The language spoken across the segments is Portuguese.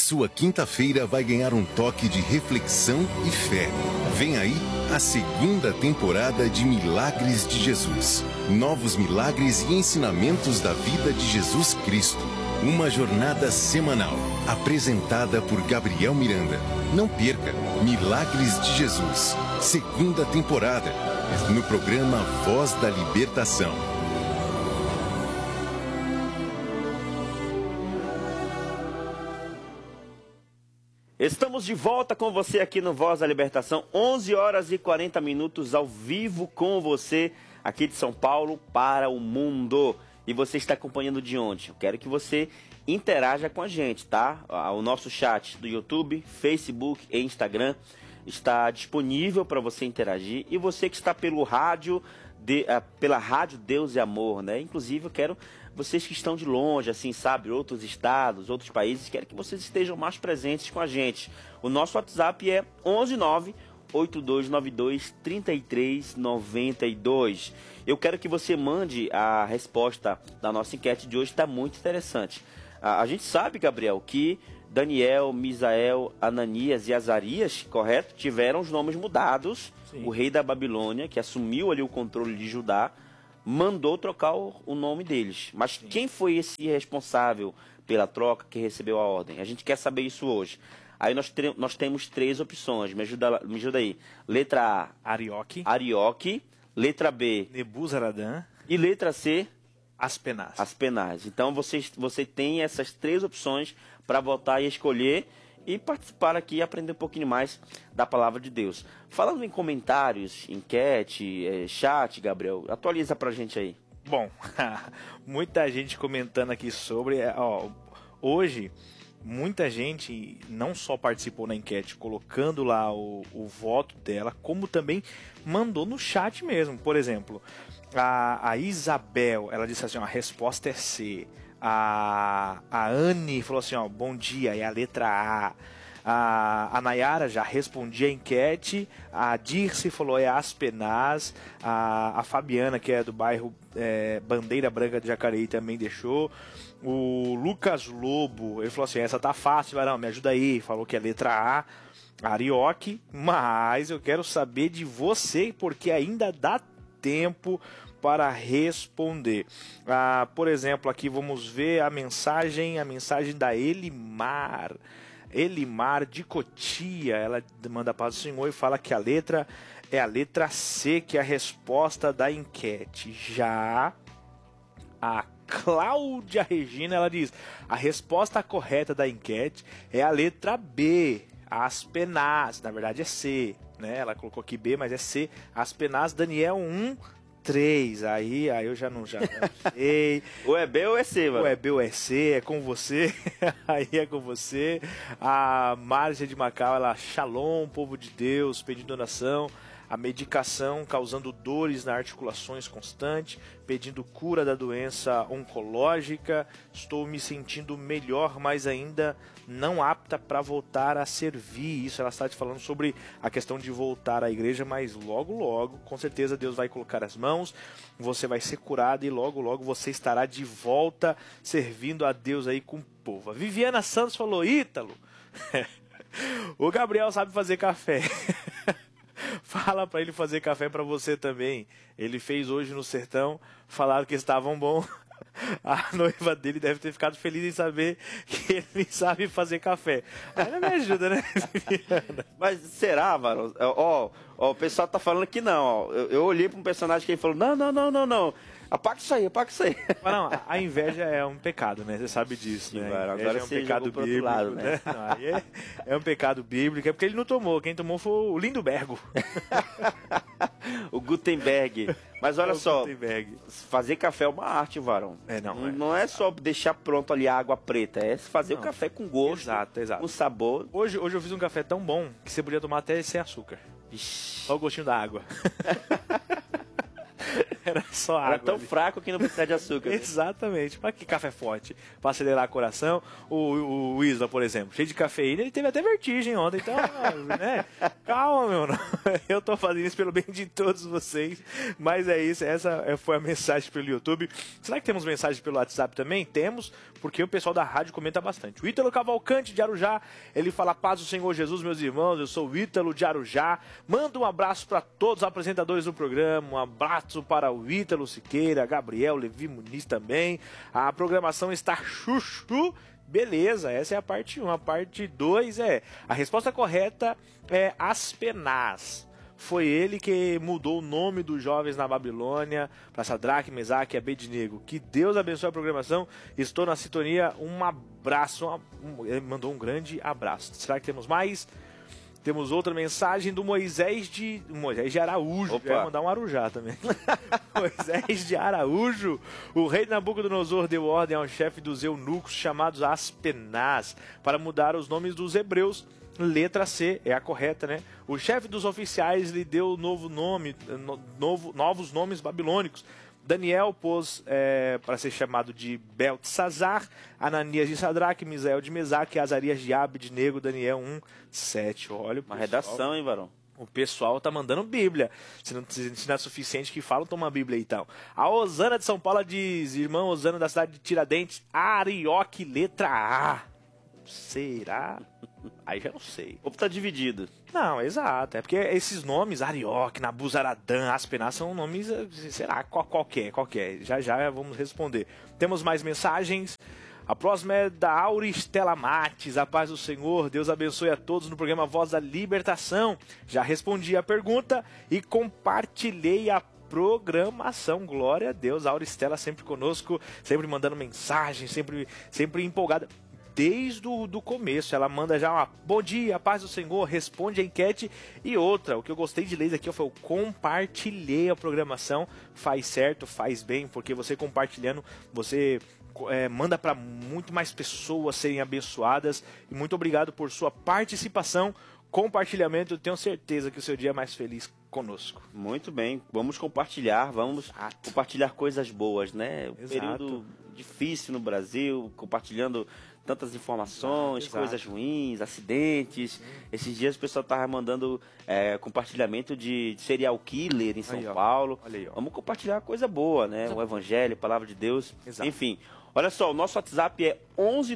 sua quinta-feira vai ganhar um toque de reflexão e fé. Vem aí a segunda temporada de Milagres de Jesus. Novos milagres e ensinamentos da vida de Jesus Cristo. Uma jornada semanal, apresentada por Gabriel Miranda. Não perca Milagres de Jesus, segunda temporada, no programa Voz da Libertação. Estamos de volta com você aqui no Voz da Libertação, 11 horas e 40 minutos ao vivo com você, aqui de São Paulo para o mundo. E você está acompanhando de onde? Eu quero que você interaja com a gente, tá? O nosso chat do YouTube, Facebook e Instagram está disponível para você interagir. E você que está pelo rádio, pela Rádio Deus e Amor, né? Inclusive eu quero vocês que estão de longe, assim, sabe, outros estados, outros países, quero que vocês estejam mais presentes com a gente. O nosso WhatsApp é 11982923392. Eu quero que você mande a resposta da nossa enquete de hoje, está muito interessante. A gente sabe, Gabriel, que Daniel, Misael, Ananias e Azarias, correto? Tiveram os nomes mudados. Sim. O rei da Babilônia, que assumiu ali o controle de Judá, mandou trocar o nome deles. Mas sim, quem foi esse responsável pela troca, que recebeu a ordem? A gente quer saber isso hoje. Aí nós temos três opções. Me ajuda aí. Letra A, Arioque. Letra B, Nebuzaradan. E letra C, Aspenaz. Então você tem essas três opções para votar e escolher e participar aqui e aprender um pouquinho mais da palavra de Deus. Falando em comentários, enquete, chat, Gabriel, atualiza pra gente aí. Bom, muita gente comentando aqui sobre... hoje, muita gente não só participou na enquete colocando lá o voto dela, como também mandou no chat mesmo. Por exemplo, a Isabel, ela disse assim, a resposta é C. A Anne falou assim, bom dia, é a letra A. A Nayara já respondia a enquete. A Dirce falou, é Aspenaz. A Fabiana, que é do bairro Bandeira Branca de Jacareí, também deixou. O Lucas Lobo, ele falou assim, essa tá fácil, Varão, me ajuda aí. Falou que é letra A, Arioque. Mas eu quero saber de você, porque ainda dá tempo para responder. Por exemplo, aqui vamos ver a mensagem da Elimar de Cotia. Ela manda paz do Senhor e fala que a letra é a letra C, que é a resposta da enquete. Já a Cláudia Regina, ela diz, a resposta correta da enquete é a letra B, Aspenaz. Na verdade é C, né? Ela colocou aqui B, mas é C, Aspenaz. Daniel 1:3. Aí eu já não sei. Ou é B ou é C, mano? Ou é B ou é C, é com você. Aí é com você. A Márcia de Macau, ela, Shalom, povo de Deus, pedindo oração. A medicação causando dores nas articulações constante, pedindo cura da doença oncológica. Estou me sentindo melhor, mas ainda não apta para voltar a servir. Isso ela está te falando sobre a questão de voltar à igreja, mas logo, com certeza Deus vai colocar as mãos, você vai ser curado e logo você estará de volta servindo a Deus aí com o povo. A Viviana Santos falou, Ítalo, o Gabriel sabe fazer café. Fala para ele fazer café para você também. Ele fez hoje no sertão, falaram que estavam bom. A noiva dele deve ter ficado feliz em saber que ele sabe fazer café. Aí me ajuda, né? Mas será, Varão? O pessoal tá falando que não. Eu olhei para um personagem que ele falou, não. Apaga isso aí. Mas não, a inveja é um pecado, né? Você sabe disso, sim, né? Varão, agora é um pecado bíblico, lado, né? Não, aí é um pecado bíblico, é porque ele não tomou. Quem tomou foi o Lindobergo. O Gutenberg. Mas olha só, Gutenberg. Fazer café é uma arte, Varão. Não é só deixar pronto ali a água preta, é fazer o café com gosto, exato. com sabor. Hoje eu fiz um café tão bom que você podia tomar até sem açúcar. Só o gostinho da água. Era só água. Era tão ali. fraco que não precisa de açúcar. Né? Exatamente. Pra que café forte? Pra acelerar o coração. O Isla, por exemplo, cheio de cafeína, ele teve até vertigem ontem. Então, né? Calma, meu. Eu tô fazendo isso pelo bem de todos vocês. Mas é isso. Essa foi a mensagem pelo YouTube. Será que temos mensagem pelo WhatsApp também? Temos, porque o pessoal da rádio comenta bastante. O Ítalo Cavalcante de Arujá, ele fala: paz do Senhor Jesus, meus irmãos. Eu sou o Ítalo de Arujá. Manda um abraço para todos os apresentadores do programa. Um abraço para o Ítalo Siqueira, Gabriel, Levi Muniz também. A programação está chuchu. Beleza, essa é a parte 1. A parte 2 é... A resposta correta é Aspenaz. Foi ele que mudou o nome dos jovens na Babilônia para Sadraque, Mesaque e Abednego. Que Deus abençoe a programação. Estou na sintonia. Um abraço. Ele mandou um grande abraço. Será que temos mais? Temos outra mensagem do Moisés de Araújo. Opa. Vai mandar um Arujá também. Moisés de Araújo. O rei Nabucodonosor deu ordem ao chefe dos eunucos chamados Aspenaz para mudar os nomes dos hebreus. Letra C é a correta, né? O chefe dos oficiais lhe deu novos nomes babilônicos. Daniel pôs para ser chamado de Beltesazar, Ananias de Sadraque, Misael de Mesaque, Azarias de Abednego, Daniel 1:7. Olha, Uma redação, hein, varão? O pessoal tá mandando Bíblia. Se não é suficiente que falam, toma a Bíblia e tal. A Osana de São Paulo diz: irmão Osana da cidade de Tiradentes, Arioque, letra A. Será? Aí já não sei. O povo tá dividido. Não, exato. É porque esses nomes, Arioque, Nabuzaradã, Aspenaz, são nomes, sei lá, qualquer. Já vamos responder. Temos mais mensagens. A próxima é da Auristela Mates. A paz do Senhor, Deus abençoe a todos no programa Voz da Libertação. Já respondi a pergunta e compartilhei a programação. Glória a Deus. A Auristela sempre conosco, sempre mandando mensagem, sempre empolgada. Desde o começo, ela manda já uma bom dia, paz do Senhor, responde a enquete. E outra, o que eu gostei de ler aqui foi: eu compartilhei a programação. Faz certo, faz bem, porque você compartilhando, você manda para muito mais pessoas serem abençoadas. E muito obrigado por sua participação, compartilhamento. Eu tenho certeza que o seu dia é mais feliz conosco. Muito bem, vamos compartilhar, compartilhar coisas boas, né? Um período difícil no Brasil, compartilhando tantas informações, coisas ruins, acidentes. Esses dias o pessoal estava mandando compartilhamento de serial killer em São Paulo. Olha aí, ó. Vamos compartilhar coisa boa, né? O Evangelho, a Palavra de Deus. Exato. Enfim, olha só, o nosso WhatsApp é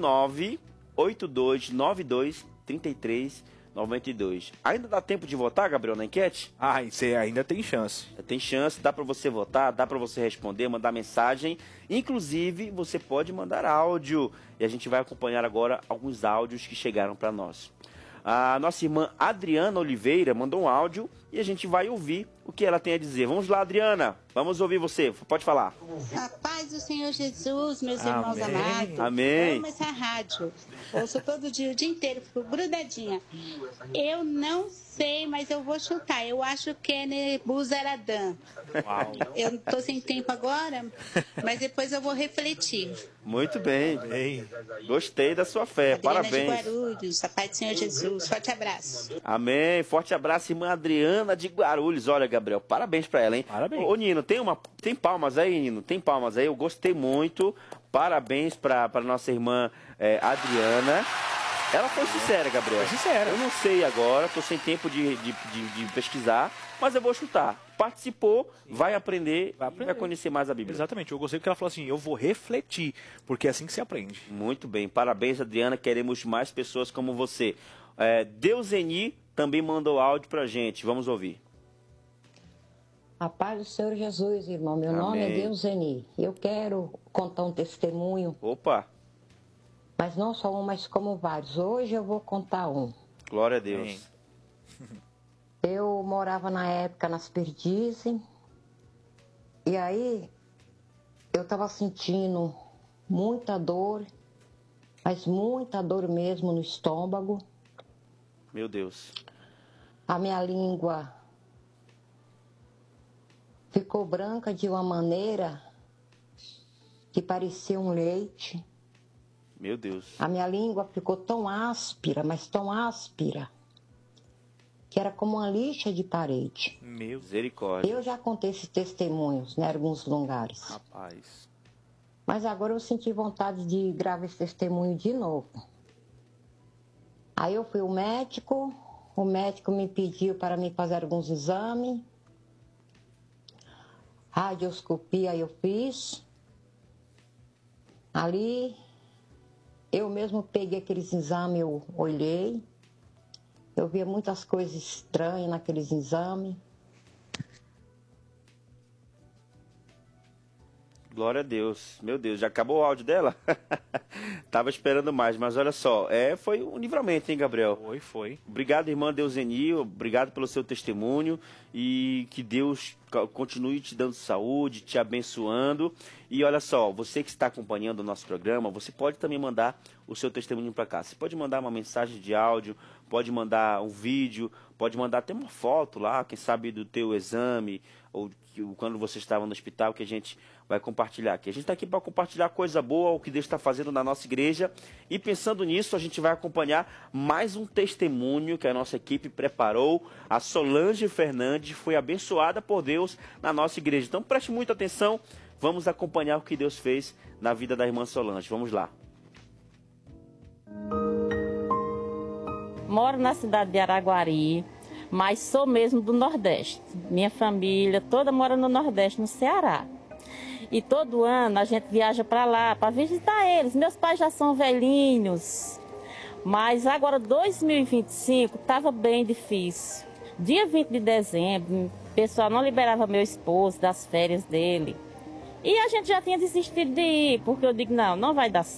11982923392. Ainda dá tempo de votar, Gabriel, na enquete? Ah, você ainda tem chance. Tem chance, dá para você votar, dá para você responder, mandar mensagem. Inclusive, você pode mandar áudio. E a gente vai acompanhar agora alguns áudios que chegaram para nós. A nossa irmã Adriana Oliveira mandou um áudio e a gente vai ouvir o que ela tem a dizer. Vamos lá, Adriana. Vamos ouvir você. Pode falar. A paz do Senhor Jesus, meus irmãos amados. Amém. Eu amo essa rádio. Ouço todo dia, o dia inteiro, fico grudadinha. Eu não sei, mas eu vou chutar. Eu acho que é Nebuzaradã. Uau. Eu não estou sem tempo agora, mas depois eu vou refletir. Muito bem. Gostei da sua fé. Adriana Parabéns. de Guarulhos, a paz do Senhor Jesus. Forte abraço. Amém. Forte abraço, irmã Adriana de Guarulhos. Olha, Gabriel, parabéns pra ela, hein? Parabéns. Ô, Nino, tem palmas aí, Nino? Tem palmas aí? Eu gostei muito. Parabéns pra nossa irmã Adriana. Ela foi sincera, Gabriel. Foi sincera. Eu não sei agora, tô sem tempo de pesquisar, mas eu vou chutar. Participou, vai aprender, vai conhecer mais a Bíblia. Exatamente. Eu gostei porque ela falou assim: eu vou refletir, porque é assim que se aprende. Muito bem. Parabéns, Adriana. Queremos mais pessoas como você. Deuseni também mandou áudio pra gente. Vamos ouvir. A paz do Senhor Jesus, irmão. Meu nome é Deuseni. Eu quero contar um testemunho, Opa, mas não só um, mas como vários. Hoje eu vou contar um. glória a Deus. Amém. Eu morava na época nas Perdizes, e aí eu estava sentindo muita dor, mas muita dor mesmo no estômago. Meu Deus. A minha língua ficou branca de uma maneira que parecia um leite. Meu Deus. A minha língua ficou tão áspera, mas tão áspera, que era como uma lixa de parede. Meu Misericórdia. Eu já contei esses testemunhos, né, em alguns lugares. Rapaz. Mas agora eu senti vontade de gravar esse testemunho de novo. Aí eu fui ao médico, o médico me pediu para me fazer alguns exames. Radioscopia eu fiz. Ali, eu mesmo peguei aqueles exames, eu olhei. Eu via muitas coisas estranhas naqueles exames. Glória a Deus. Meu Deus, já acabou o áudio dela? Tava esperando mais, mas olha só, foi um livramento, hein, Gabriel? Foi. Obrigado, irmã Deuseni, obrigado pelo seu testemunho e que Deus continue te dando saúde, te abençoando. E olha só, você que está acompanhando o nosso programa, você pode também mandar o seu testemunho para cá. Você pode mandar uma mensagem de áudio, pode mandar um vídeo, pode mandar até uma foto lá, quem sabe do teu exame, ou quando você estava no hospital, que a gente vai compartilhar aqui. A gente está aqui para compartilhar coisa boa, o que Deus está fazendo na nossa igreja. E pensando nisso, a gente vai acompanhar mais um testemunho que a nossa equipe preparou. A Solange Fernandes foi abençoada por Deus na nossa igreja. Então preste muita atenção, vamos acompanhar o que Deus fez na vida da irmã Solange. Vamos lá. Moro na cidade de Araguari, mas sou mesmo do Nordeste. Minha família toda mora no Nordeste, no Ceará. E todo ano a gente viaja para lá, para visitar eles. Meus pais já são velhinhos, mas agora 2025 estava bem difícil. Dia 20 de dezembro, o pessoal não liberava meu esposo das férias dele. E a gente já tinha desistido de ir, porque eu digo, não vai dar certo.